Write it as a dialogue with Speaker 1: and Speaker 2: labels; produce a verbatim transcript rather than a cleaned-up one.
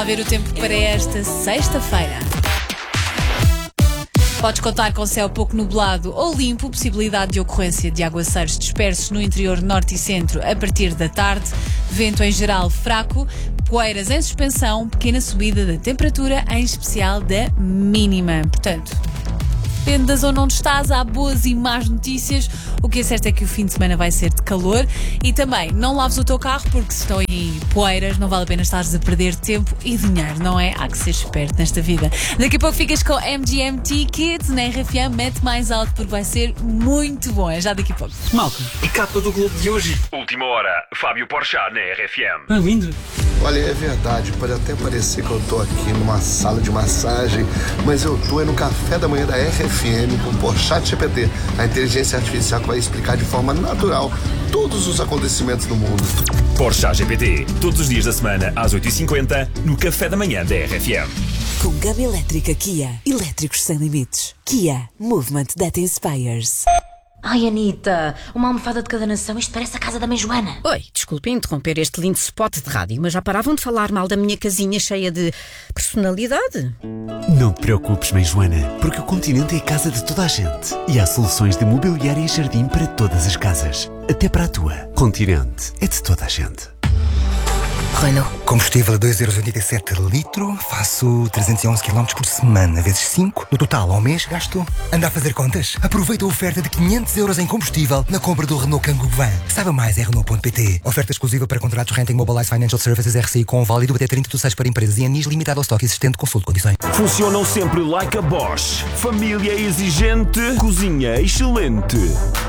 Speaker 1: A ver o tempo para esta sexta-feira. Podes contar com céu pouco nublado ou limpo, possibilidade de ocorrência de aguaceiros dispersos no interior norte e centro a partir da tarde, vento em geral fraco, poeiras em suspensão, pequena subida da temperatura, em especial da mínima. Portanto, depende da zona onde estás, há boas e más notícias. O que é certo é que o fim de semana vai ser de calor e também não laves o teu carro porque se estão aí poeiras não vale a pena estares a perder tempo e dinheiro, não é? Há que ser esperto nesta vida. Daqui a pouco ficas com M G M T Kids na R F M, mete mais alto porque vai ser muito bom. É já daqui a pouco.
Speaker 2: Malta,
Speaker 3: E capa do Globo de hoje. Última hora, Fábio Porchat na R F M.
Speaker 2: é lindo.
Speaker 4: Olha, é verdade, pode até parecer que eu tô aqui numa sala de massagem, mas eu tô é no café da manhã da R F M com o Porchat G P T, a inteligência artificial que vai explicar de forma natural todos os acontecimentos do mundo.
Speaker 3: Porchat G P T, todos os dias da semana às oito e cinquenta no café da manhã da R F M.
Speaker 5: Com gama elétrica Kia. Elétricos sem limites. Kia. Movement that inspires.
Speaker 6: Ai, Anitta, uma almofada de cada nação, isto parece a casa da mãe Joana.
Speaker 7: Oi, desculpe interromper este lindo spot de rádio, mas já paravam de falar mal da minha casinha cheia de personalidade?
Speaker 8: Não te preocupes, mãe Joana, porque o Continente é a casa de toda a gente. E há soluções de mobiliário e jardim para todas as casas. Até para a tua. Continente é de toda a gente.
Speaker 9: Renault. Combustível a dois euros e oitenta e sete litro. Faço trezentos e onze quilómetros por semana, vezes cinco. No total, ao mês, gasto... Anda a fazer contas? Aproveita a oferta de quinhentos euros em combustível na compra do Renault Kangoo Van. Saiba mais em Renault ponto pt. Oferta exclusiva para contratos Renting Mobilize Financial Services R C I com válido até trinta de seis para empresas e anis limitado ao estoque existente. Consulte condições.
Speaker 3: Funcionam sempre like a Bosch. Família exigente, cozinha excelente.